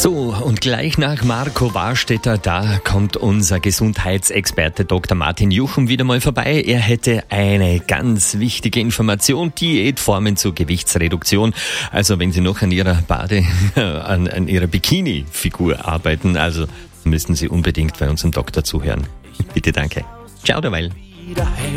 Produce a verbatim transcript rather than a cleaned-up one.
So, und gleich nach Marco Warstetter, da kommt unser Gesundheitsexperte Doktor Martin Juchum wieder mal vorbei. Er hätte eine ganz wichtige Information, Diätformen zur Gewichtsreduktion. Also wenn Sie noch an Ihrer Bade, an, an Ihrer Bikini-Figur arbeiten, also müssen Sie unbedingt bei unserem Doktor zuhören. Bitte, danke. Ciao derweil.